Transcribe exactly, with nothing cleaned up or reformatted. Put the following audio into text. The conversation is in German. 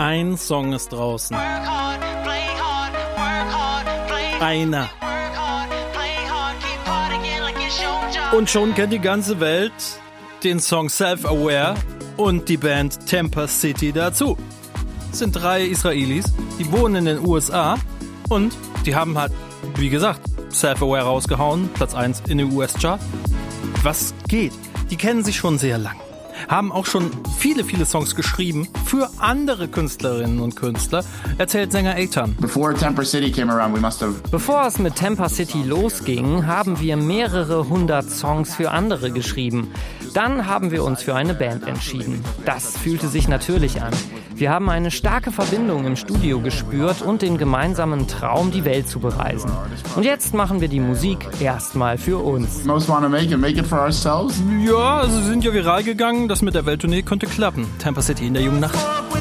Ein Song ist draußen. Einer. Und schon kennt die ganze Welt den Song Self-Aware und die Band Tampa City dazu. Es sind drei Israelis, die wohnen in den U S A und die haben halt, wie gesagt, Self-Aware rausgehauen, Platz eins in den U S-Chart. Was geht? Die kennen sich schon sehr lang. Haben auch schon viele, viele Songs geschrieben für andere Künstlerinnen und Künstler, erzählt Sänger Eitan. Before Tampa City came around, we must have... Bevor es mit Tampa City losging, haben wir mehrere hundert Songs für andere geschrieben. Dann haben wir uns für eine Band entschieden. Das fühlte sich natürlich an. Wir haben eine starke Verbindung im Studio gespürt und den gemeinsamen Traum, die Welt zu bereisen. Und jetzt machen wir die Musik erstmal für uns. Most want to make it, make it for ourselves. Ja, also sie sind ja viral gegangen. Das mit der Welttournee konnte klappen. Tampa City in der jungen Nacht.